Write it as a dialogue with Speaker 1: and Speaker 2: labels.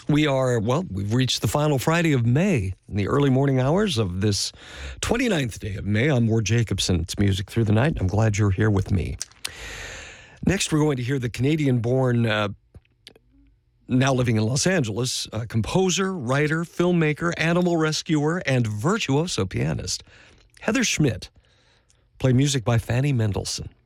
Speaker 1: We've reached the final Friday of May in the early morning hours of this 29th day of May. I'm Ward Jacobson. It's Music Through the Night. I'm glad you're here with me. Next, we're going to hear the Canadian-born, now living in Los Angeles, composer, writer, filmmaker, animal rescuer, and virtuoso pianist, Heather Schmidt, play music by Fanny Mendelssohn.